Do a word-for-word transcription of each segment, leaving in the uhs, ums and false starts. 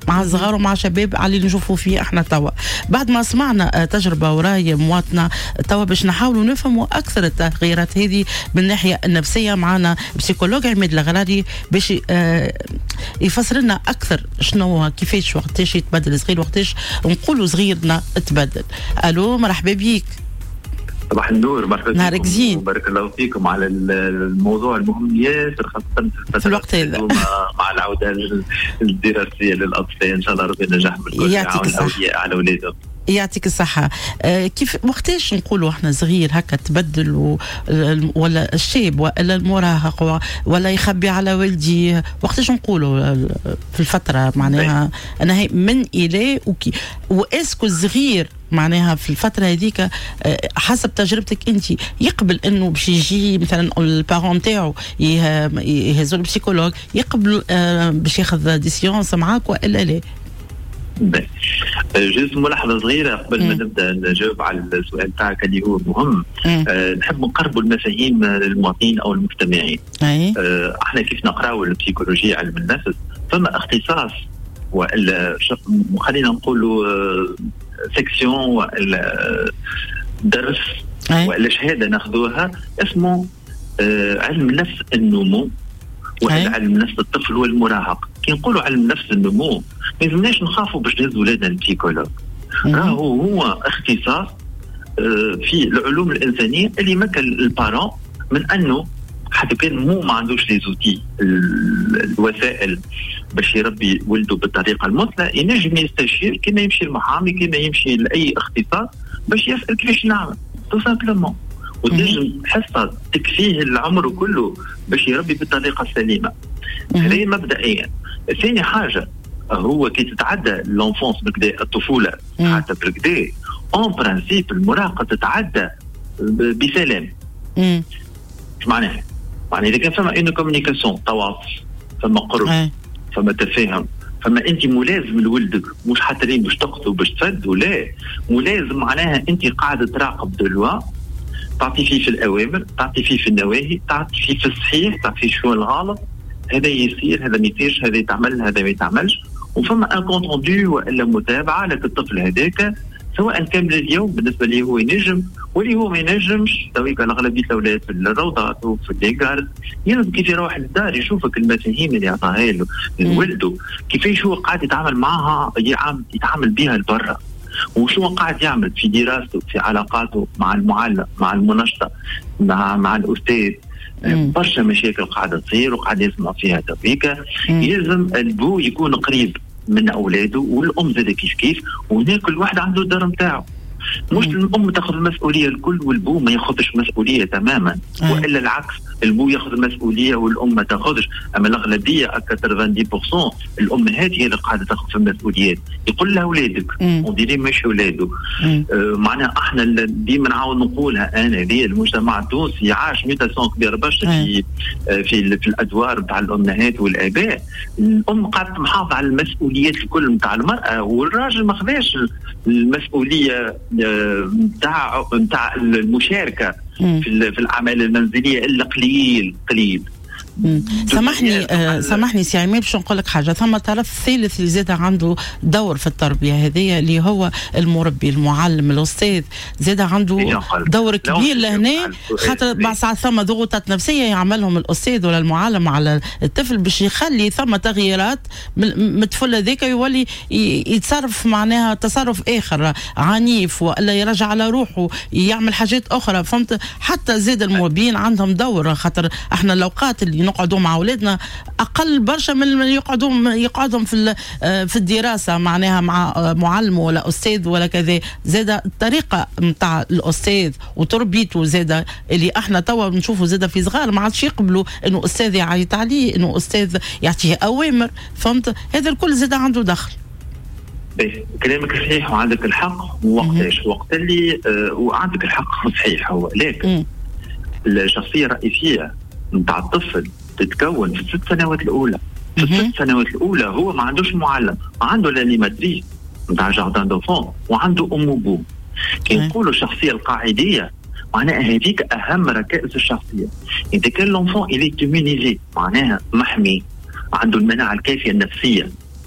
مع الصغار ومع شباب على اللي نشوفوا فيه احنا توا. بعد ما سمعنا تجربة وراي مواطنة توا باش نحاولوا نفهموا أكثر التغييرات هذه من الناحية النفسية، معنا بسيكولوج عماد الغراري باش يفسر لنا أكثر شنو كيفاش وقتاش يتبدل صغير وقتاش نقولوا صغيرنا تبدل. ألو مرحبا بيك. صباح النور، مرحبا بكم. نهارك زين. بارك الله فيكم على الموضوع المهم ياسر، خاصة في الوقت هذا مع العودة الدراسية للأطفال. إن شاء الله ربنا ينجح بالكل، يعطيك الصحة على أولادهم. يعطيك الصحة. آه كيف وقتاش نقولوا احنا صغير هكا تبدل و... ولا الشاب ولا المراهق ولا يخبي على والدي، وقتاش نقولوا في الفترة معناها أنا هي من إلى وكي وإسكو الصغير معناها في الفترة هذيك حسب تجربتك أنت يقبل إنه باش يجي مثلا البارون تاعو يهزوا البسيكولوج، يقبل باش ياخذ ديسيونس معاك وإلا لا؟ جزء ملاحظة صغيرة قبل ما نبدأ نجاوب على السؤال تاعك اللي هو مهم. أه نحب نقربوا المفاهيم للمواطنين أو المجتمعين. أه احنا كيف نقراوا البسيكولوجيا علم النفس فما اختصاص وإلا خلينا نقولوا أه سيكسيون وإلا درس وإلا شهادة ناخذوها اسمه أه علم نفس النمو وإلا علم نفس الطفل والمراهق. كي نقولوا علم نفس النمو ما يلزمناش نخافوا باش نهزوا ولادنا للبسيكولوج، راهو هو اختصاص في العلوم الانسانيه اللي يمكن البارون من انه حتى كان مو ما عندوش لي زوتي الوسائل باش يربي ولده بالطريقه المثلى، ينجم يستشير كما يمشي المحامي كما يمشي لاي اختصاص باش يسال كيفاش نعمل تو سامبلومون، وتنجم حصه تكفيه العمر كله باش يربي بالطريقه السليمه. هذه مبدئيا. ثاني حاجه هو كي تتعدى لونفونس بكدا الطفوله حتى بكدا اون برانسيب المراهقه تتعدى بسلام. اش معناها؟ معناها اذا كان فما ان كومونيكاسيون تواصل، فما قرب، فما تفاهم، فما انت ملازم لولدك مش حتى لين باش تقتل باش تفد ولا ملازم، معناها انت قاعده تراقب دلوا، تعطي فيه في الاوامر، تعطي فيه في النواهي، تعطي فيه في الصحيح، تعطي فيه شو الغلط، هذا يصير هذا ما يصيرش، هذا يتعمل هذا ما يتعملش، وفما ان كونتوندو والا متابعه لك الطفل هذاك سواء كامل اليوم بالنسبه ليه هو ينجم واللي هو ما ينجمش. تويك اغلبيه الاولاد في الروضات وفي الليغارد يلزم كيف يروح للدار يشوفك المفاهيم اللي عطاها له لولده كيفاش هو قاعد يتعامل معها يتعامل بها لبرا، وشو قاعد يعمل في دراسته في علاقاته مع المعلم مع المنشطه مع مع الاستاذ. برشا مشاكل قاعده تصير وقاعد يسمع فيها تويكا. يلزم البو يكون قريب من اولاده والام زاد كيف كيف، وهناك كل واحد عنده الدار نتاعو، مش الام تاخذ المسؤوليه الكل والبو ما ياخذش مسؤوليه تماما، والا العكس البو ياخذ المسؤوليه والام ما تاخذش. اما الاغلبيه ثمانين بالمئة الامهات هي اللي قاعده تاخذ في المسؤوليات، يقول لها اولادك وديري مش اولاده. آه معناها احنا ديما نعاود نقولها انا ذي المجتمع التونسي عاش ميتاسيون كبير برشا في آه في, في الادوار نتاع الامهات والاباء. الام قاعده محافظه على المسؤوليات الكل نتاع المراه، والراجل ما خذاش المسؤوليه نتاع نتاع المشاركه في في الاعمال المنزليه الا قليل قليل. سامحني آه سامحني سي عماد باش نقول لك حاجه، ثم طرف ثالث اللي زاد عنده دور في التربيه هذه اللي هو المربي المعلم الاستاذ، زاد عنده دور كبير لهنا، خاطر بعض ساعات ثم ضغوطات نفسيه يعملهم الاستاذ ولا المعلم على الطفل باش يخلي ثم تغييرات من الطفل هذاك يولي يتصرف معناها تصرف اخر عنيف ولا يرجع على روحه يعمل حاجات اخرى. فهمت؟ حتى زاد المربين عندهم دور، خاطر احنا الاوقات اللي نقعدوا مع اولادنا اقل برشا من يقعدوا يقعدوا في في الدراسه معناها مع معلم ولا استاذ ولا كذا. زاد الطريقه نتاع الاستاذ وتربيته زاد اللي احنا توا بنشوفوا زاد في صغار ما عادش يقبلوا انه استاذ يعيط عليه، انه استاذ يعطيه اوامر. فهمت؟ هذا الكل زاد عنده دخل. باهي كلامك صحيح وعندك الحق. وقتاش؟ وقت اللي آه وعندك الحق صحيح هو، لكن الشخصيه الرئيسيه نتاع الطفل تتكون في الست سنوات الاولى. في الست سنوات الاولى هو ما عندوش معلم، عنده لانيماتريس نتاع جاردان دوفون وعنده ام وبو. كي نقولوا الشخصيه القاعديه معناها هذيك اهم ركائز الشخصيه. اذا كان لونفون الي تيمونيزي معناها محمي، عنده المناعه الكافيه النفسيه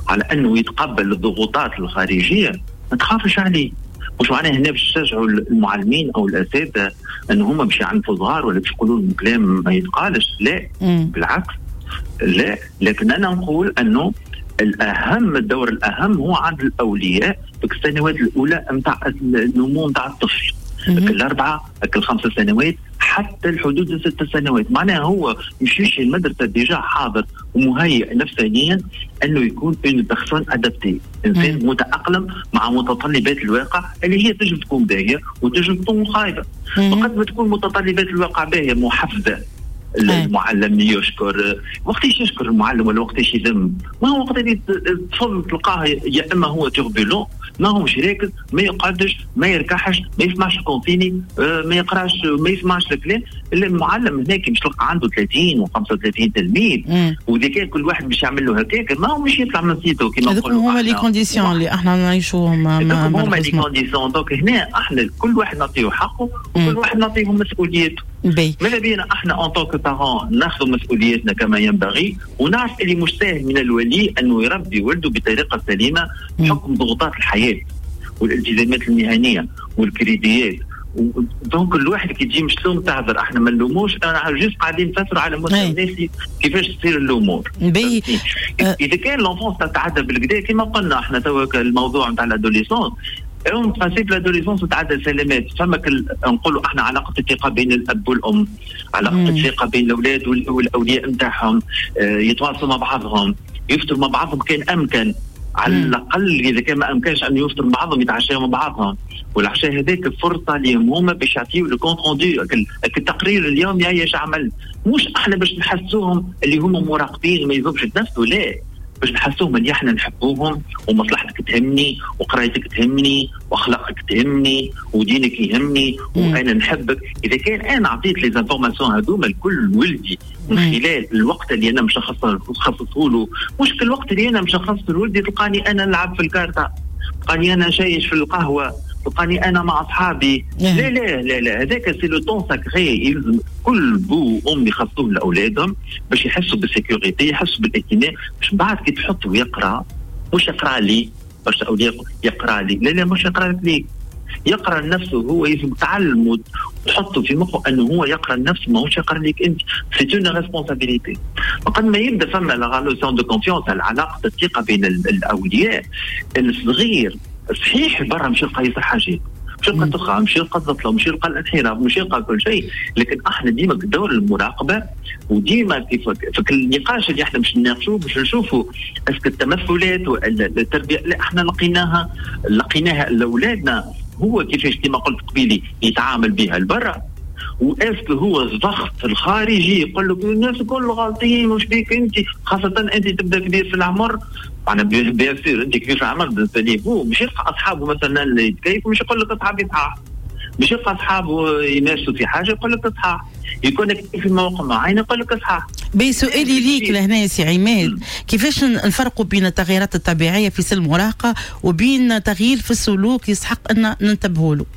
على انه يتقبل الضغوطات الخارجيه ما تخافش عليه. مش معناه هنا باش يشجعوا المعلمين او الاساتذه ان هم باش يعنفوا صغار ولا باش يقولوا لهم كلام ما يتقالش، لا م. بالعكس لا. لكن انا نقول انه الاهم، الدور الاهم هو عند الاولياء في السنوات الاولى نتاع النمو نتاع الطفل، الاربعه الخمس سنوات حتى الحدود الست سنوات. معناها هو مشيش المدرسه ديجا حاضر ومهيئ نفسيا انه يكون اون بيرسون ادابتي، انسان متاقلم مع متطلبات الواقع اللي هي تجب تكون باهيه وتجب تكون خايبه. وقد ما تكون متطلبات الواقع باهيه محفزه، المعلم يشكر، وقتاش يشكر المعلم ولا وقتاش يذم؟ ما هو وقت اللي تفضل تلقاه يا اما هو توربولون، ما هوش راكز، ما يقعدش، ما يركحش، ما يسمعش الكونتيني، آه ما يقراش، ما يسمعش الكلام. المعلم هناك مش تلقى عنده ثلاثين وخمسة وثلاثين تلميذ، واذا كان كل واحد باش يعمل له هكاك ما هو مش يطلع من سيتو كما نقولوا. هذوك هما لي كونديسيون اللي احنا نعيشوهم. هما لي كونديسيون. دونك هنا احنا كل واحد نعطيه حقه وكل واحد نعطيه مسؤوليته. ماذا بينا احنا ان طونك بارون ناخذ مسؤوليتنا كما ينبغي، ونعرف اللي مش سهل من الولي انه يربي ولده بطريقه سليمه بحكم ضغوطات الحياه والالتزامات المهنيه والكريديات. دونك الواحد كي تجي مشلوم تعذر، احنا ما نلوموش، انا جوست قاعدين نفسروا على مستوى الناس كيفاش تصير الامور. اذا كان لونفونس تتعدى بالكدا كما قلنا احنا توا الموضوع نتاع الادوليسونس، اون برانسيب لادوليسونس تتعدى سلامات. فما نقولوا احنا علاقه الثقه بين الاب والام، علاقه الثقه بين الاولاد والاولياء نتاعهم، اه يتواصلوا مع بعضهم، يفطروا مع بعضهم كان امكن، على الاقل اذا كان ما امكنش ان يفطروا مع بعضهم يتعشاوا مع بعضهم، والعشاء هذاك فرصه لهم هما باش يعطيو لو كونت روندو التقرير اليومي ايش عمل، مش احنا باش نحسوهم اللي هما مراقبين ما يذوبش نفسه، لا باش نحسوهم اللي احنا نحبوهم ومصلحتك تهمني وقرايتك تهمني واخلاقك تهمني ودينك يهمني وانا نحبك. اذا كان انا اعطيت لي زانفورماسيون هذوما لكل ولدي من خلال الوقت اللي انا مشخصه خصصه له، مش كل الوقت اللي انا مشخصه لولدي تلقاني انا نلعب في الكارته، تلقاني انا شايش في القهوه، تلقاني انا مع اصحابي. لا لا لا لا هذاك سي لو طون ساكري، يلزم كل بو وام يخصوه لاولادهم باش يحسوا بالسيكوريتي، يحسوا بالاهتمام، باش بعد كي تحطه يقرا مش يقرا لي باش اولاد يقرا لي، لا لا مش يقرا لي، يقرا لنفسه هو، يلزم تعلم وتحطه في مخه انه هو يقرا لنفسه ماهوش يقرا لك انت، سي اون ريسبونسابيلتي. وقد ما يبدا فما لا ريلاسيون دو كونفيونس، العلاقه الثقه بين الاولياء، الصغير صحيح برا مش يلقى يصير حاجات، مش يلقى تخا، مش يلقى الظلم، مش يلقى الانحراف، مش يلقى كل شيء، لكن احنا ديما دور المراقبه، وديما كيف في النقاش اللي احنا مش نناقشوه باش نشوفوا اسك التمثلات والتربيه لا احنا لقيناها لقيناها لاولادنا هو كيفاش كما قلت قبيلي يتعامل بها لبرا، واسك هو الضغط الخارجي يقول لك الناس الكل غالطين مش بيك انت، خاصه انت تبدا كبير في العمر. انا بيان سير انت كبير في العمر بالنسبه لي هو مش يلقى اصحابه مثلا اللي يتكيفوا مش يقول لك اصحابي صحاح، مش يلقى اصحابه يمارسوا في حاجه يقول لك صحاح، يكون في موقف معين يقول لك صحاح. بسؤالي ليك لهنا سي عماد، كيفاش نفرقوا بين التغييرات الطبيعيه في سن المراهقه وبين تغيير في السلوك يستحق ان ننتبهوا له؟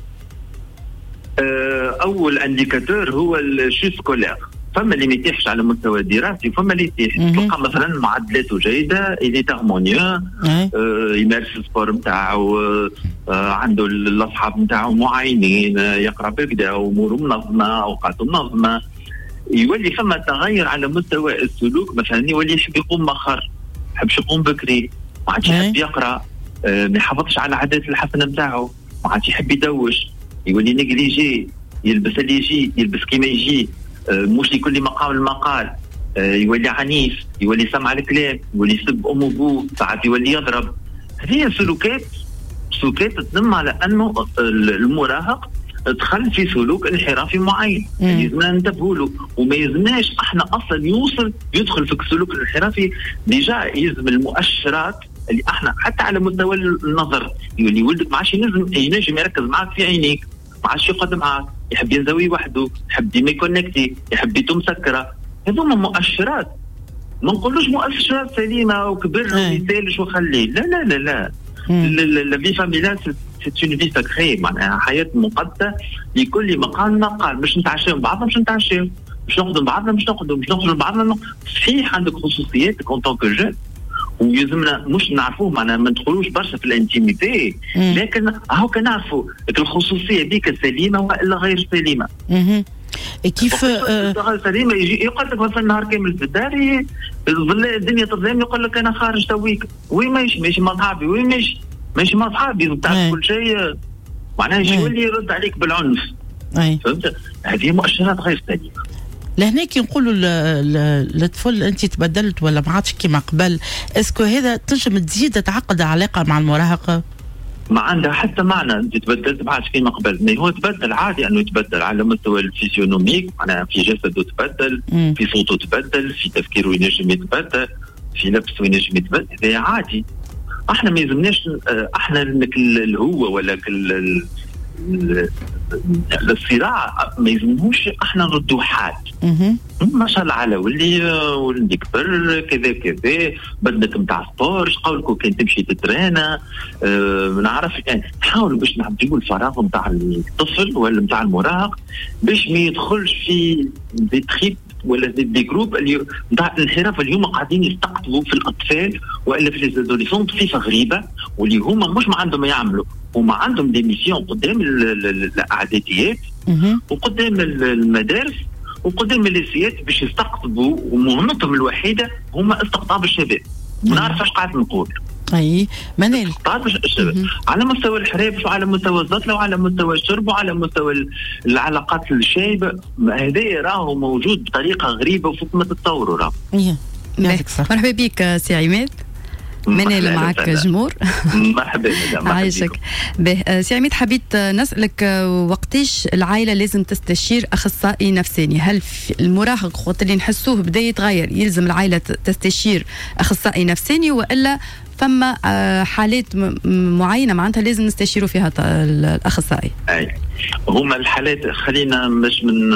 اول انديكاتور هو الشي سكولير، فما اللي ما يتيحش على مستوى الدراسي وفما اللي يتيح، تلقى مثلا معدلاته جيده، اللي هارمونيو، آه يمارس السبور نتاعو، آه عنده الاصحاب نتاعو معينين، آه يقرا بكدا، اموره منظمه، اوقاته منظمه، يولي فما تغير على مستوى السلوك، مثلا يولي يحب يقوم مؤخر، ما يحبش يقوم بكري، ما عادش يحب يقرا، آه ما يحافظش على العادات الحسنه نتاعو، ما عادش يحب يدوش، يولي نيجليجي، يلبس اللي يجي، يلبس كيما يجي، مش لكل مقام المقال، يولي عنيف، يولي سمع الكلام، يولي يسب ام وابوه، ساعات يولي يضرب. هذه سلوكات سلوكات تدل على انه المراهق دخل في سلوك انحرافي معين، لازمنا ننتبهوا له، وما يلزمناش احنا اصلا يوصل يدخل في السلوك الانحرافي، ديجا يلزم المؤشرات اللي احنا حتى على مستوى النظر، يولي ولدك ما عادش ينجم ينجم يركز معك في عينيك، ما عادش يقعد معك، يحب ينزوي وحده، يحب ديما يكونكتي، يحب بيته مسكره. هذوما مؤشرات، ما نقولوش مؤشرات سليمه وكبر ويسالش وخليه، لا لا لا لا لا في فاميليال سي اون في ساكري، معناها حياه مقدسه لكل مقام مقال، مش نتعشاو بعضنا مش نتعشاو، مش نقعدوا بعضنا مش نقعدوا، مش نخرجوا بعضنا. صحيح عندك خصوصياتك اون طونك جون، ويلزمنا مش نعرفوه معناها ما ندخلوش برشا في الانتيميتي، لكن هاو كنعرفوا الخصوصيه ديك سليمه والا غير سليمه. اها كيف غير سليمه يجي يقول لك مثلا نهار كامل في الدار الدنيا تظلم، يقول لك انا خارج تويك، وين ماشي ماشي مع صحابي، وين ماشي ماشي مع صحابي، تعرف كل شيء معناها يجي يولي يرد عليك بالعنف. اي فهمت؟ هذه مؤشرات غير سليمه. لهنا كي نقولوا للطفل انت تبدلت ولا ما عادش كيما قبل، اسكو هذا تنجم تزيد تعقد علاقه مع المراهقه؟ ما عندها حتى معنى انت تبدلت ما عادش كيما قبل، ما هو تبدل عادي انه يتبدل على مستوى الفيزيونوميك، معناها في جسده تبدل، مم. في صوته تبدل، في تفكيره ينجم يتبدل، في لبسه ينجم يتبدل، هذا عادي. احنا ما يلزمناش احنا الهوة ولا الصراع ما يلزموش احنا نردوا حاد. ما شاء الله على واللي واللي كبر كذا كذا بدك نتاع سبور، قولكم كان تمشي تترانا، اه ما نعرفش يعني نحاولوا باش نعطيو الفراغ نتاع الطفل ولا نتاع المراهق باش ما يدخلش في دي تريب ولا دي, دي جروب اللي نتاع الانحراف. اليوم قاعدين يستقطبوا في الاطفال والا في ليزادوليسون صفه غريبه، واللي هما مش ما عندهم يعملوا، هما عندهم دي ميسيون قدام الاعداديات وقدام المدارس وقدام الليسيات باش يستقطبوا، ومهمتهم الوحيده هما استقطاب الشباب. ما نعرف اش قاعد نقول. اي منال استقطاب الشباب على مستوى الحرابش وعلى مستوى الزطله وعلى مستوى الشرب وعلى مستوى العلاقات الشايبه، هذا راهو موجود بطريقه غريبه وفوق ما تتصوروا راه. مرحبا بك سي عماد. منال معك جمهور. مرحبا مدام. عايشك. به سي عماد حبيت نسألك وقتاش العائلة لازم تستشير أخصائي نفساني؟ هل المراهق وقت اللي نحسوه بدأ يتغير يلزم العائلة تستشير أخصائي نفساني، وإلا فما حالات معينة معناتها لازم نستشيروا فيها الأخصائي؟ أي هما الحالات خلينا مش من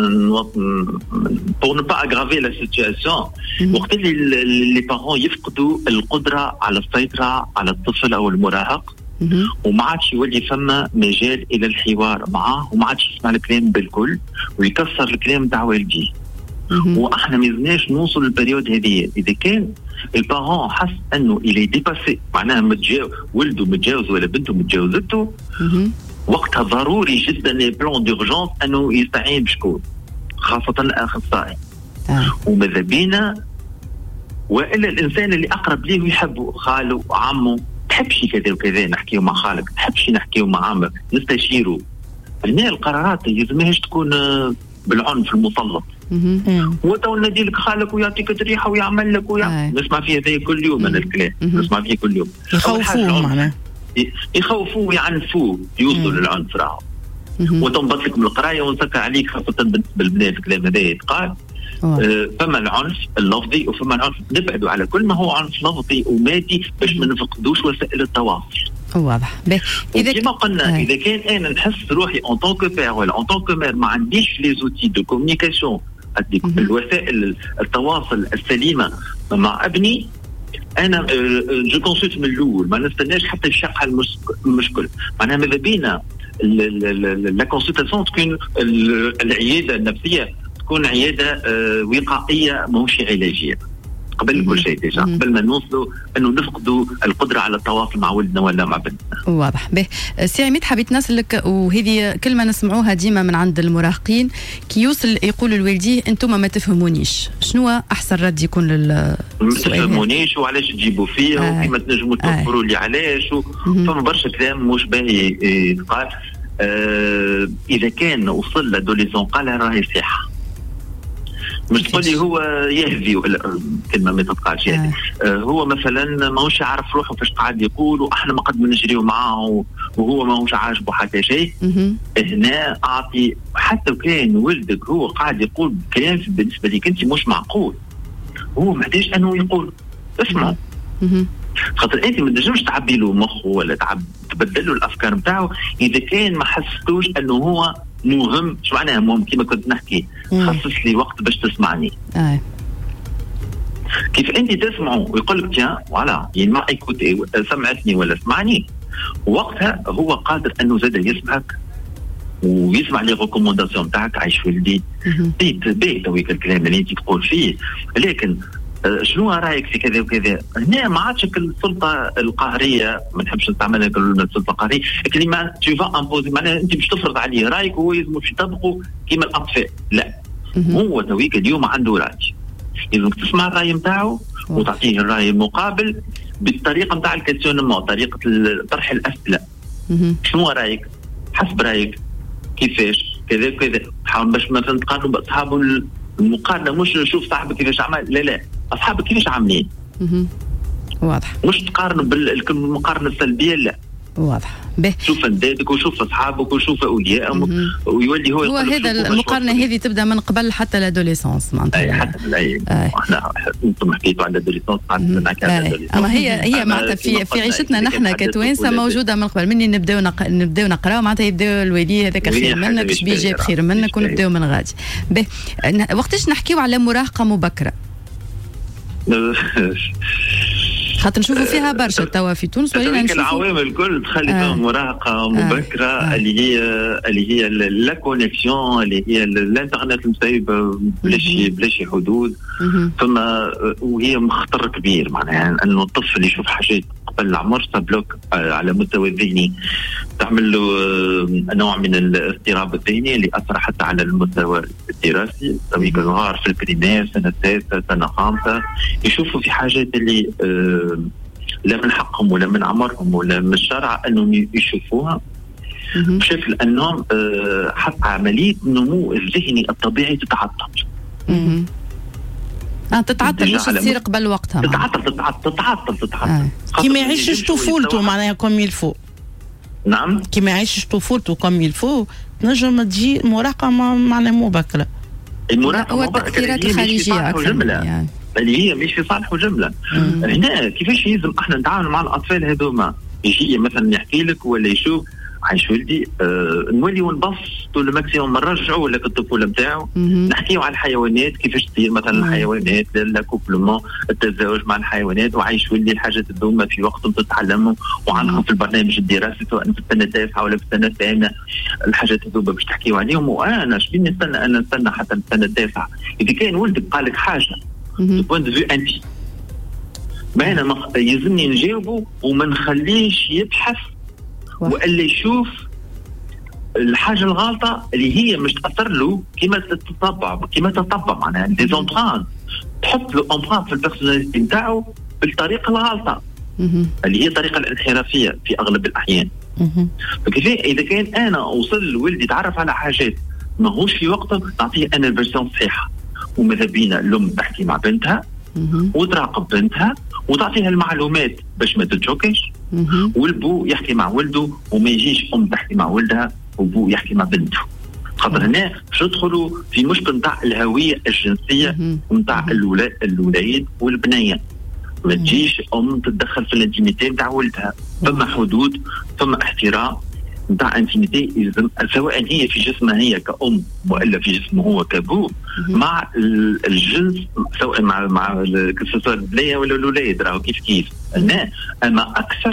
pour ne pas aggraver la situation. وقت اللي لي بارون يفقدوا القدرة على السيطرة على الطفل أو المراهق وما عادش يولي فما مجال إلى الحوار معه وما عادش يسمع الكلام بالكل ويكسر الكلام تاع والديه. واحنا ما يلزمناش نوصل للبريود هذه. اذا كان البارون حس انه الي ديباسي معناها متجاوز ولده متجاوز ولا بنته متجاوزته، وقتها ضروري جدا لي بلان دورجونس انه يستعين بشكون، خاصه الاخصائي. وماذا بينا والا الانسان اللي اقرب ليه ويحبه، خاله عمه، تحبش كذا وكذا نحكيو مع خالك، تحبش نحكيو مع عمك، نستشيره. هنا القرارات يلزمهاش تكون بالعنف المسلط. وتو ندي لك خالك ويعطيك ريحه ويعمل لك ويعمل. نسمع فيه هذا كل يوم انا الكلام، نسمع فيه كل يوم. يخوفوه معناه، يخوفوه ويعنفوه يوصلوا للعنف راهو. وتنبط لك من القرايه ونسكر عليك، خاصه بالنسبه للبنات الكلام هذا يتقال. آه فما العنف اللفظي وفما العنف، نبعدوا على كل ما هو عنف لفظي ومادي باش ما نفقدوش وسائل التواصل. واضح. إذا كما قلنا آه. إذا كان أنا نحس روحي أون طونك بير ولا أون طونك مير ما عنديش لي زوتي دو كومونيكاسيون، الوسائل التواصل السليمة مع ابني، أنا جو كونسلت من الأول، ما نستناش حتى يشق المشكل. معناها ماذا بينا لا كونسلتاسيون تكون العيادة النفسية تكون عيادة وقائية ماهوش علاجية قبل كل شيء ديجا، قبل ما نوصلوا انه نفقدوا القدره على التواصل مع ولدنا ولا مع بنتنا. واضح. به سي عماد حبيت نسالك، وهذه كلمه نسمعوها ديما من عند المراهقين، كي يوصل يقولوا لوالديه انتم ما تفهمونيش، شنو احسن رد يكون للسؤال؟ ما تفهمونيش وعلاش تجيبوا فيا آه. وكيما تنجموا توفروا لي علاش، فما برشا كلام مش باهي يتقال. آه اذا كان وصل لادوليسون قال راهي صحه، مش تقول لي هو يهذي ولا كلمه ما تتقالش يعني. آه هو مثلا ماهوش يعرف روحه فاش قاعد يقول، واحنا ما قد نجريو معاه وهو ماهوش عاجبه حتى شيء. هنا اعطي حتى كان ولدك هو قاعد يقول كلام بالنسبه لك انت مش معقول، هو محتاج انه يقول اسمع. خاطر انت ما تنجمش تعبي له مخه ولا تعب تبدل له الافكار نتاعو اذا كان ما حسيتوش انه هو مهم. شو معناها مهم؟ كيما كنت نحكي خصص لي وقت باش تسمعني. آه. كيف انت تسمعه ويقول لك تيان فوالا ما ايكوتي سمعتني ولا سمعني، وقتها هو قادر انه زاد يسمعك ويسمع لي ريكومونداسيون تاعك. عايش ولدي بيت بيت تويك الكلام اللي انت تقول فيه، لكن شنو رايك في كذا وكذا. هنا ما عادش السلطه القهريه، ما نحبش نستعملها كلمه السلطه القهريه، كلمه تو فا امبوزي، معناها انت باش تفرض عليه رايك وهو لازم باش يطبقوا كيما الاطفال. لا، هو تويك اليوم عنده راي، لازمك تسمع الراي نتاعو وتعطيه الراي المقابل بالطريقه نتاع الكيستيونمون، طريقه طرح الاسئله. شنو رايك؟ حسب رايك كيفاش كذا كذا. حاول باش مثلا تقارنوا باصحابه، المقارنه مش نشوف صاحبك كيفاش عمل، لا لا، اصحابك كيفاش عاملين. واضح. مش تقارنوا بالمقارنه السلبيه، لا. واضح. به شوف اندادك وشوف اصحابك وشوف اوليائهم، ويولي هو هو هذا المقارنه هذه تبدا من قبل حتى الادوليسونس معناتها. اي حتى الاي احنا انتم حكيتوا على الادوليسونس، اما هي هي معناتها في في عيشتنا نحن كتوانسه موجوده من قبل. مني نبداو نق... نبداو نقراو معناتها يبداو الوالي هذاك خير منك، شبيه جاب خير منك، ونبداو من غادي. به وقتاش نحكيو على مراهقه مبكره؟ خاطر نشوفوا فيها برشا توا في تونس، ولينا نشوفوا العوامل الكل تخلي فيها آه. مراهقه مبكره آه. اللي هي اللي هي لا كونيكسيون، اللي هي الانترنت المسيبه بلا شيء بلا شي حدود. ثم وهي مخطر كبير، معناها انه الطفل يشوف حاجات قبل العمر تبلوك على مستوى الذهني، تعمل له نوع من الاضطراب الذهني اللي اثر حتى على المستوى الدراسي. تويك صغار في البريمير سنه ثالثه سنه خامسه يشوفوا في حاجات اللي لا من حقهم ولا من عمرهم ولا من الشرع انهم يشوفوها، بشكل انهم حتى عمليه النمو الذهني الطبيعي تتعطل. اه تتعطل، مش تصير قبل وقتها. تتعطل تتعطل تتعطل تتعطل آه. كي ما يعيشش طفولته معناها كوم يلفو. نعم، كي ما يعيشش طفولته كوم يلفو تنجم تجي مراهقه معناها مبكره. المراهقه هو التاثيرات الخارجيه اكثر يعني. اللي هي مش في صالحه جمله. هنا كيفاش يلزم احنا نتعامل مع الاطفال هذوما؟ يجي مثلا يحكي لك ولا يشوف عايش ولدي أه نولي ونبص طول الماكسيموم نرجعوا لك الطفوله نتاعو، نحكيوا على الحيوانات كيفاش تصير مثلا مم. الحيوانات لاكوبلمون التزاوج مع الحيوانات، وعايش ولدي الحاجات هذوما في وقتهم تتعلموا وعنهم في البرنامج الدراسي سواء في السنه التاسعه ولا في السنه الثامنه. الحاجات هذوما باش تحكيوا عليهم، وانا شبيني نستنى انا نستنى حتى السنه التاسعه. اذا كان ولدك قال لك حاجه دو بوين دو فيو انتي، ما انا يلزمني نجاوبه وما نخليش يبحث والا يشوف الحاجه الغلطه اللي هي مش تاثر له كيما تتطبع كيما تتطبع معناها دي زونبران، تحط له امبران في البيرسوناليتي نتاعو بالطريقه الغلطه اللي هي الطريقه الانحرافيه في اغلب الاحيان. فكيف اذا كان انا اوصل لولدي يتعرف على حاجات ماهوش في وقته، نعطيه انا الفيرسيون الصحيحه، وماذا بينا الام تحكي مع بنتها وتراقب بنتها وتعطيها المعلومات باش ما تتشوكش، والبو يحكي مع ولده وما يجيش ام تحكي مع ولدها وبو يحكي مع بنته. خاطر هنا باش ندخلوا في مشكل نتاع الهويه الجنسيه نتاع الولاد الولاد والبنيه. ما تجيش ام تتدخل في الانتيميتي نتاع ولدها، ثم حدود ثم احترام نتاع انتيميتي، سواء هي في جسمها هي كأم والا في جسمه هو كابو مع الجنس، سواء مع مع سواء البنيه ولا الولاد، راهو كيف كيف. هنا اما اكثر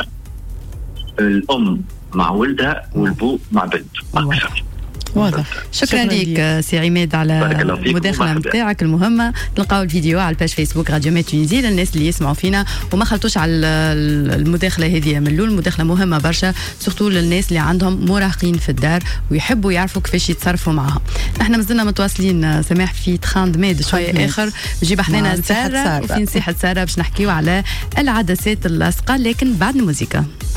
الام مع ولدها والبو مع بنته اكثر. واضح. شكرا لك سي عماد على المداخله نتاعك المهمه. تلقاو الفيديو على الباج فيسبوك راديو مي تونيزي للناس اللي يسمعوا فينا وما خلطوش على المداخله هذه من الاول. مداخله مهمه برشا سورتو للناس اللي عندهم مراهقين في الدار ويحبوا يعرفوا كيفاش يتصرفوا معهم. احنا مازلنا متواصلين سماح في تخاند ميد شويه اخر جيب حنينا ساره وفي نصيحه ساره باش نحكيو على العدسات اللاصقه لكن بعد الموسيقى.